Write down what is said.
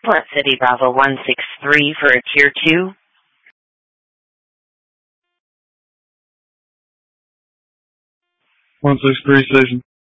Plant City Bravo 163 for a Tier 2. 163 station.